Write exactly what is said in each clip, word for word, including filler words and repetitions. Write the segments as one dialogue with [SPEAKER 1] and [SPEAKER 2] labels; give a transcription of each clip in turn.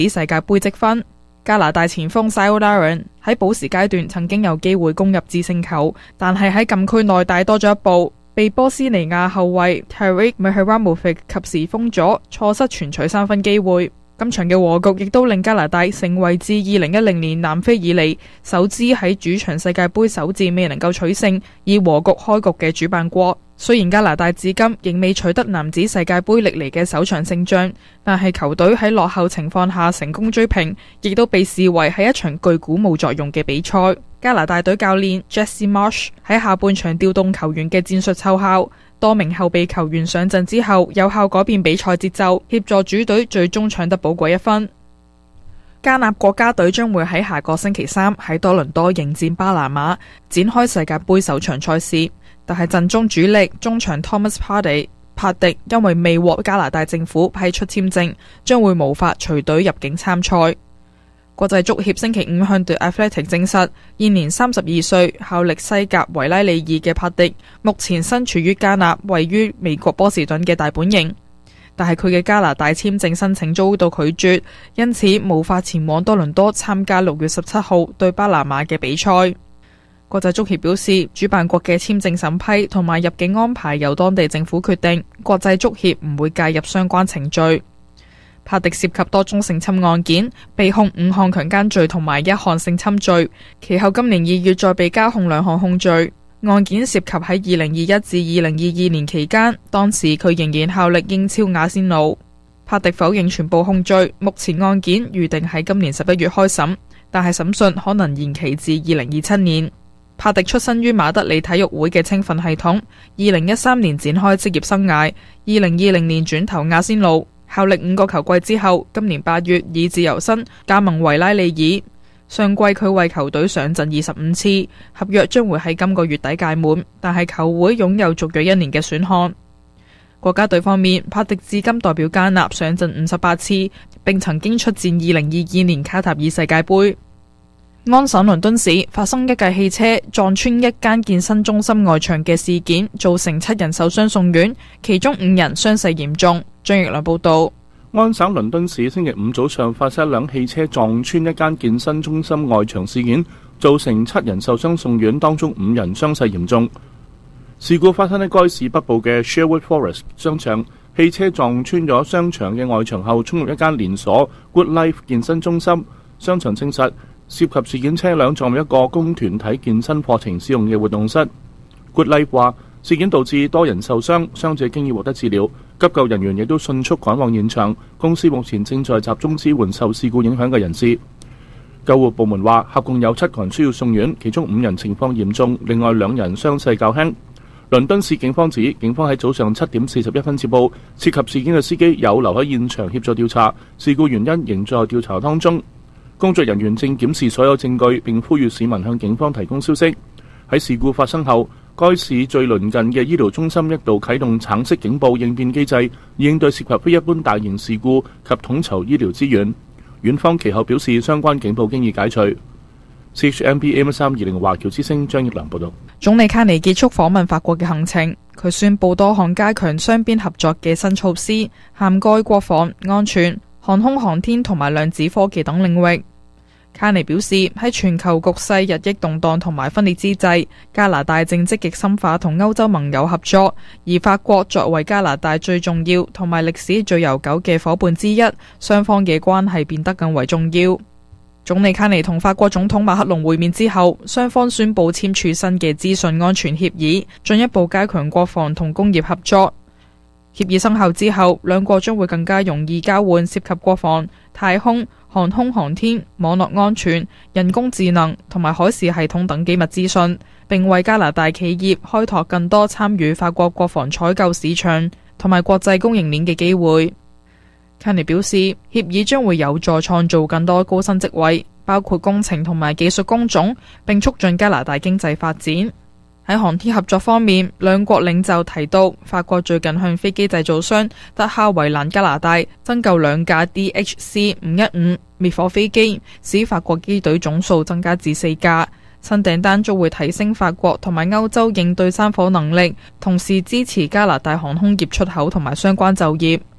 [SPEAKER 1] 世界盃積分。加拿大前鋒 Sayo Darren 喺補時階段曾經有機會攻入致勝球，但係喺禁區內帶多咗一步，被波斯尼亞後衛 Tariq Mihraimovic 及時封咗，錯失全取三分機會。今場嘅和局亦都令加拿大成為自二零一零年南非以嚟首支喺主場世界盃首戰未能夠取勝，以和局開局嘅主辦國。雖然加拿大至今仍未取得男子世界盃歷嚟嘅首場勝仗，但係球隊喺落後情況下成功追平，亦都被視為係一場具鼓舞作用嘅比賽。加拿大隊教練 Jesse Marsch 喺下半場調動球員嘅戰術奏效，多名後備球員上陣之後，有效改變比賽節奏，協助主隊最終搶得寶貴一分。加納國家隊將會喺下個星期三喺多倫多迎戰巴拿馬，展開世界盃首場賽事。但係陣中主力中場 Thomas Partey 帕迪因為未獲加拿大政府批出簽證，將會無法隨隊入境參賽。國際足協星期五向 The Athletic 證實，現年三十二歲、效力西甲維拉利爾嘅帕迪，目前身處於加納位於美國波士頓嘅大本營，但係佢嘅加拿大簽證申請遭到拒絕，因此無法前往多倫多參加六月十七號對巴拿馬嘅比賽。國際足協表示，主辦國嘅簽證審批同埋入境安排由當地政府決定，國際足協唔會介入相關程序。帕迪涉及多宗性侵案件，被控五項強姦罪同埋一項性侵罪，其後今年二月再被加控兩項控罪。案件涉及喺二零二一至二零二二年期間，當時佢仍然效力英超阿仙奴。帕迪否認全部控罪，目前案件預定喺今年十一月開審，但係審訊可能延期至二零二七年。帕迪出身於馬德里體育會嘅青訓系統，二零一三年展開職業生涯，二零二零年轉投阿仙奴，效力五個球季之後，今年八月以自由身加盟維拉利爾。上季佢為球隊上陣二十五次，合約將會喺今個月底屆滿，但係球會擁有續約一年嘅選項。國家隊方面，帕迪至今代表加納上陣五十八次，並曾經出戰二零二二年卡塔爾世界盃。安省倫敦市發生一架汽車撞穿一間健身中心外牆嘅事件，造成七人受傷送院，其中五人傷勢嚴重。張奕良報道。
[SPEAKER 2] 安省倫敦市星期五早上發生一輛汽車撞穿一間健身中心外牆事件，造成七人受傷送院，當中五人傷勢嚴重。事故發生喺該市北部嘅 Sherwood Forest 商場，汽車撞穿咗商場嘅外牆後，衝入一間連鎖 Good Life 健身中心。商場證實，涉及事件車輛撞入一個供團體健身課程使用嘅活動室。Good Life 話，事件導致多人受傷，傷者經已獲得治療，急救人員亦都迅速趕往現場。公司目前正在集中支援受事故影響嘅人士。救護部門話，合共有七個人需要送院，其中五人情況嚴重，另外兩人傷勢較輕。倫敦市警方指，警方喺早上七點四十一分接報，涉及事件嘅司機有留喺現場協助調查，事故原因仍在調查當中。工作人員正檢視所有證據，並呼籲市民向警方提供消息。喺事故發生後，該市最鄰近嘅醫療中心一度啟動橙色警報應變機制，以應對涉及非一般大型事故及統籌醫療資源。院方其後表示，相關警報經已解除。C H M P M 三二零華僑之聲張奕良報道。
[SPEAKER 1] 總理卡尼結束訪問法國嘅行程，佢宣布多項加強雙邊合作嘅新措施，涵蓋國防、安全、航空航天同埋量子科技等領域。卡尼表示，喺全球局勢日益動盪同埋分裂之際，加拿大正積極深化同歐洲盟友合作，而法國作為加拿大最重要同埋歷史最悠久嘅伙伴之一，雙方嘅關係變得更為重要。總理卡尼同法國總統馬克龍會面之後，雙方宣布簽署新嘅資訊安全協議，進一步加強國防同工業合作。協議生效之後，兩國將會更加容易交換涉及國防、太空、航空航天、網絡安全、人工智能同埋海事系統等機密資訊，並為加拿大企業開拓更多參與法國國防採購市場同埋國際供應鏈嘅機會。卡尼表示，協議將會有助創造更多高薪職位，包括工程同埋技術工種，並促進加拿大經濟發展。喺航天合作方面，兩國領袖提到，法國最近向飛機製造商德哈維蘭加拿大增購兩架 D H C 五一五滅火飛機，使法國機隊總數增加至四架。新訂單將會提升法國同埋歐洲應對山火能力，同時支持加拿大航空業出口同埋相關就業。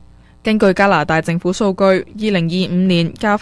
[SPEAKER 1] 根據加拿大政府數據，二零二五年咖